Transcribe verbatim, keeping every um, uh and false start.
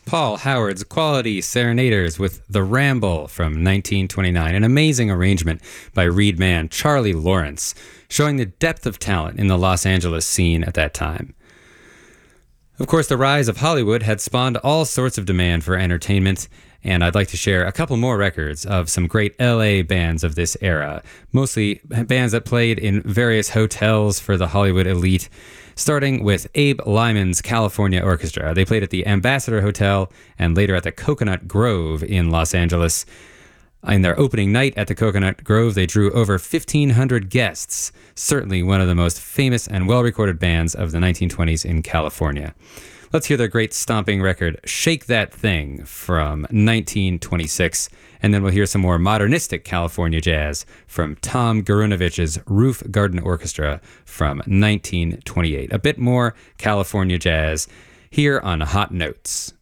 Paul Howard's Quality Serenaders with The Ramble from nineteen twenty-nine, an amazing arrangement by Reed Mann, Charlie Lawrence, showing the depth of talent in the Los Angeles scene at that time. Of course, the rise of Hollywood had spawned all sorts of demand for entertainment, and I'd like to share a couple more records of some great L A bands of this era, mostly bands that played in various hotels for the Hollywood elite, starting with Abe Lyman's California Orchestra. They played at the Ambassador Hotel and later at the Coconut Grove in Los Angeles. In their opening night at the Coconut Grove, they drew over fifteen hundred guests, certainly one of the most famous and well-recorded bands of the nineteen twenties in California. Let's hear their great stomping record, Shake That Thing, from nineteen twenty-six, and then we'll hear some more modernistic California jazz from Tom Garunovich's Roof Garden Orchestra from nineteen twenty-eight. A bit more California jazz here on Hot Notes.